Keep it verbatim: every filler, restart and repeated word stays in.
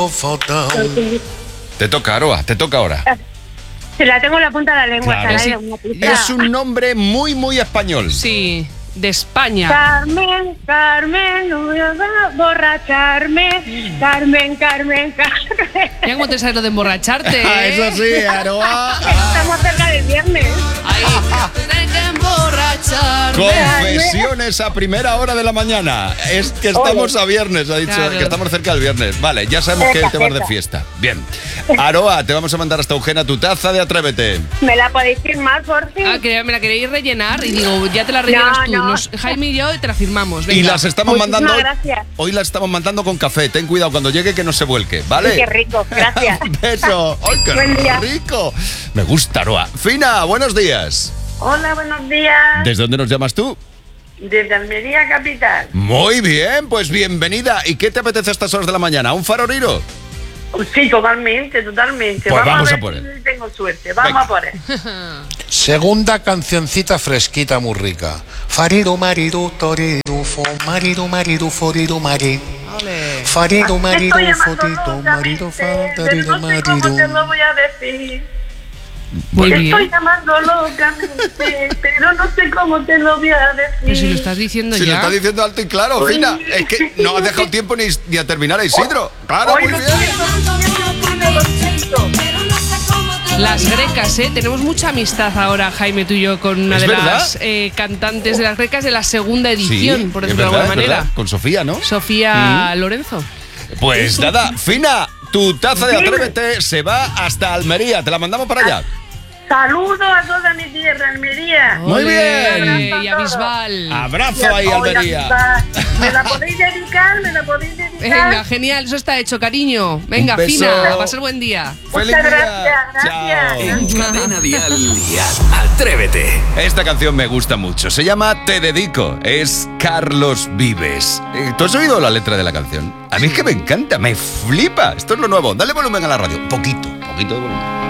Te toca, Aroa, te toca ahora. Se la tengo en la punta de la lengua. Claro. Sí. Es un nombre muy, muy español. Sí, de España. Carmen, Carmen, no voy a borracharme. Carmen, Carmen, Carmen. Ya cómo te sabes lo de emborracharte, Ah, ¿eh? eso sí, Aroa. Estamos cerca del viernes. Ahí. Tengo que emborracharme. Confesiones a primera hora de la mañana. Es que estamos a viernes, ha dicho, Claro. que estamos cerca del viernes. Vale, ya sabemos que te vas de fiesta. Bien. Aroa, te vamos a mandar hasta Eugenia tu taza de Atrévete. ¿Me la podéis firmar, por fin? Ah, que me la queréis rellenar y digo, ya te la rellenas No, tú. no. Nos- Jaime y yo te la firmamos. Venga. Y las estamos Muchísimas mandando. gracias. Hoy las estamos mandando con café. Ten cuidado cuando llegue que no se vuelque, ¿vale? Qué rico, gracias. Un beso. ¡Ay, qué Buen día. rico! Me gusta, Aroa. Fina, buenos días. Hola, buenos días. ¿Desde dónde nos llamas tú? Desde Almería Capital. Muy bien, pues bienvenida. ¿Y qué te apetece a estas horas de la mañana? ¿Un faroriro? Sí, totalmente, totalmente. Pues vamos a a ver por si él. tengo suerte. Vamos Venga. a por él. Segunda cancioncita fresquita muy rica. Farido, marido, torido, fo, marido, marido, forido, marido. Ole. Farido, marido, Estoy llamando fotito, marido, locamente, pero farido, no sé cómo te marido. lo voy a decir. Muy Te estoy bien. llamando locamente, pero no sé cómo te lo voy a decir. Pero si lo estás diciendo Si lo ya. está diciendo alto y claro, Uy. Fina. Es que no has dejado tiempo ni, ni a terminar a Isidro. Claro, Hoy muy lo bien. siento, lo siento, lo siento. Las grecas, ¿eh? Tenemos mucha amistad ahora, Jaime, tú y yo, con una ¿Es de verdad? las eh, cantantes de las grecas de la segunda edición, por es decirlo de verdad, alguna es manera. verdad. Con Sofía, ¿no? Sofía Lorenzo. Pues nada, Fina, tu taza de Atrévete se va hasta Almería. Te la mandamos para allá. Saludos a toda mi tierra, Almería. Muy Ole, bien. ole, y a Bisbal. Abrazo ahí, Oiga, Almería. va. ¿Me la podéis dedicar? ¿Me la podéis dedicar? Venga, genial, eso está hecho, cariño. Venga, Un beso. Fina, a pasar buen día. ¡Feliz Muchas día! gracias, Chao. gracias. En Cadena Dial y Atrévete. Esta canción me gusta mucho. Se llama Te Dedico. Es Carlos Vives. Eh, ¿Tú has oído la letra de la canción? A mí es que me encanta, me flipa. Esto es lo nuevo. Dale volumen a la radio. Poquito, poquito de volumen.